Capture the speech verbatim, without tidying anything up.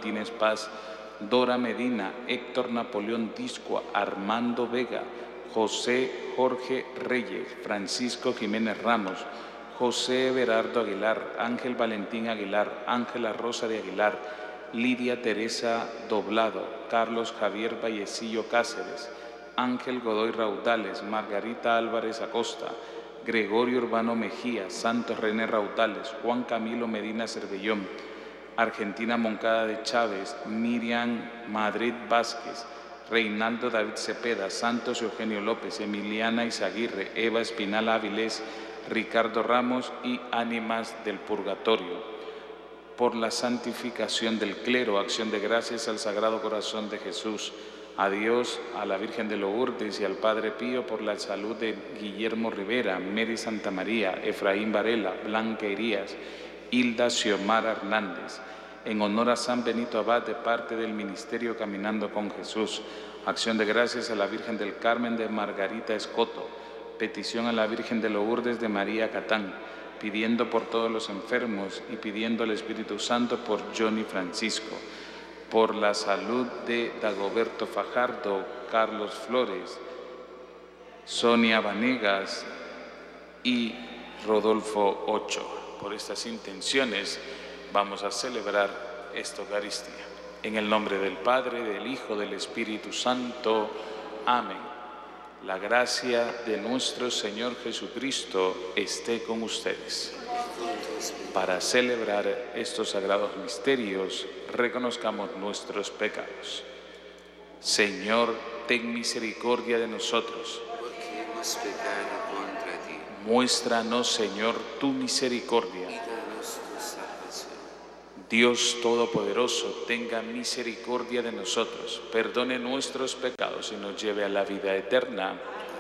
Martínez Paz, Dora Medina, Héctor Napoleón Discua, Armando Vega, José Jorge Reyes, Francisco Jiménez Ramos, José Everardo Aguilar, Ángel Valentín Aguilar, Ángela Rosa de Aguilar, Lidia Teresa Doblado, Carlos Javier Vallecillo Cáceres, Ángel Godoy Raudales, Margarita Álvarez Acosta, Gregorio Urbano Mejía, Santos René Raudales, Juan Camilo Medina Cervellón, Argentina Moncada de Chávez, Miriam Madrid Vázquez, Reinaldo David Cepeda, Santos Eugenio López, Emiliana Izaguirre, Eva Espinal Avilés, Ricardo Ramos y Ánimas del Purgatorio. Por la santificación del clero, acción de gracias al Sagrado Corazón de Jesús, a Dios, a la Virgen de Lourdes y al Padre Pío, por la salud de Guillermo Rivera, Mary Santa María, Efraín Varela, Blanca Irías, Hilda Xiomara Hernández. En honor a San Benito Abad, de parte del Ministerio Caminando con Jesús, acción de gracias a la Virgen del Carmen de Margarita Escoto, petición a la Virgen de Lourdes de María Catán, pidiendo por todos los enfermos y pidiendo al Espíritu Santo por Johnny Francisco, por la salud de Dagoberto Fajardo, Carlos Flores, Sonia Vanegas y Rodolfo Ocho. Por estas intenciones vamos a celebrar esta Eucaristía. En el nombre del Padre, del Hijo, del Espíritu Santo. Amén. La gracia de nuestro Señor Jesucristo esté con ustedes. Para celebrar estos sagrados misterios, reconozcamos nuestros pecados. Señor, ten misericordia de nosotros. Porque hemos pecado contra ti. Muéstranos, Señor, tu misericordia. Y danos tu salvación. Dios Todopoderoso, tenga misericordia de nosotros, perdone nuestros pecados y nos lleve a la vida eterna.